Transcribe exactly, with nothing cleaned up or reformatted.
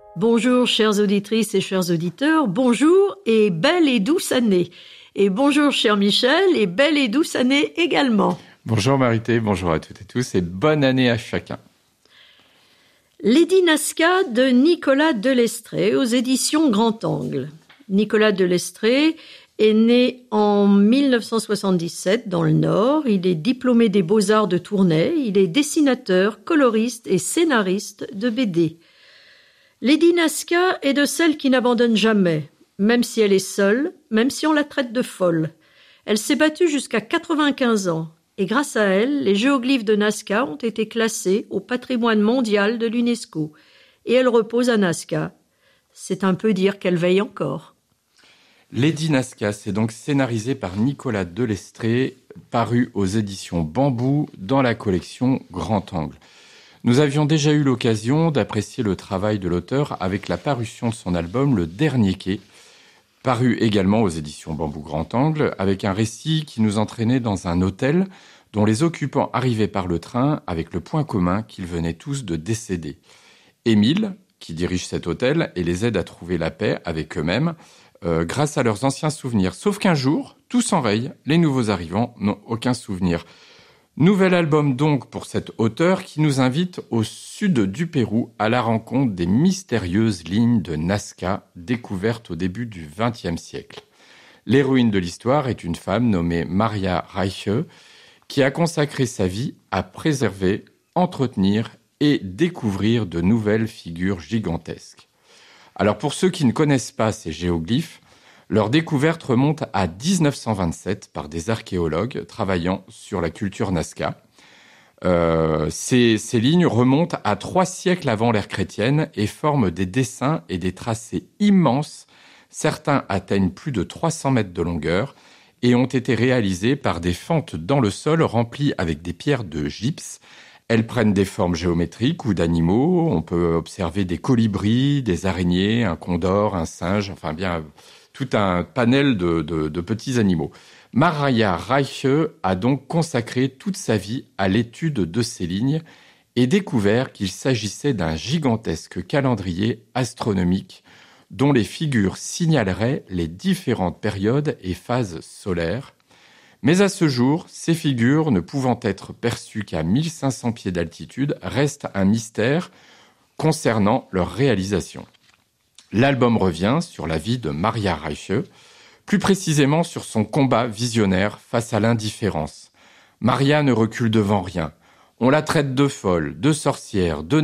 Bonjour chères auditrices et chers auditeurs, bonjour et belle et douce année. Et bonjour cher Michel et belle et douce année également. Bonjour Marité, bonjour à toutes et tous et bonne année à chacun. Lady Nazca de Nicolas Delestrée aux éditions Grand Angle. Nicolas Delestrée est né en mille neuf cent soixante-dix-sept dans le Nord. Il est diplômé des Beaux-Arts de Tournai. Il est dessinateur, coloriste et scénariste de B D. Lady Nazca est de celles qui n'abandonnent jamais, même si elle est seule, même si on la traite de folle. Elle s'est battue jusqu'à quatre-vingt-quinze ans, et grâce à elle, les géoglyphes de Nazca ont été classés au patrimoine mondial de l'UNESCO, et elle repose à Nazca. C'est un peu dire qu'elle veille encore. Lady Nazca, c'est donc scénarisé par Nicolas Delestrée, paru aux éditions Bambou dans la collection Grand Angle. Nous avions déjà eu l'occasion d'apprécier le travail de l'auteur avec la parution de son album Le Dernier Quai, paru également aux éditions Bambou Grand Angle, avec un récit qui nous entraînait dans un hôtel dont les occupants arrivaient par le train avec le point commun qu'ils venaient tous de décéder. Émile, qui dirige cet hôtel et les aide à trouver la paix avec eux-mêmes, euh, grâce à leurs anciens souvenirs. Sauf qu'un jour, tout s'enraye, les nouveaux arrivants n'ont aucun souvenir. Nouvel album donc pour cet auteur qui nous invite au sud du Pérou à la rencontre des mystérieuses lignes de Nazca découvertes au début du vingtième siècle. L'héroïne de l'histoire est une femme nommée Maria Reiche qui a consacré sa vie à préserver, entretenir et découvrir de nouvelles figures gigantesques. Alors pour ceux qui ne connaissent pas ces géoglyphes, leur découverte remonte à dix-neuf cent vingt-sept par des archéologues travaillant sur la culture Nazca. Euh, ces, ces lignes remontent à trois siècles avant l'ère chrétienne et forment des dessins et des tracés immenses. Certains atteignent plus de trois cents mètres de longueur et ont été réalisés par des fentes dans le sol remplies avec des pierres de gypse. Elles prennent des formes géométriques ou d'animaux. On peut observer des colibris, des araignées, un condor, un singe, enfin bien... tout un panel de, de, de petits animaux. Maria Reiche a donc consacré toute sa vie à l'étude de ces lignes et découvert qu'il s'agissait d'un gigantesque calendrier astronomique dont les figures signaleraient les différentes périodes et phases solaires. Mais à ce jour, ces figures, ne pouvant être perçues qu'à mille cinq cents pieds d'altitude, restent un mystère concernant leur réalisation. L'album revient sur la vie de Maria Reiche, plus précisément sur son combat visionnaire face à l'indifférence. Maria ne recule devant rien. On la traite de folle, de sorcière, de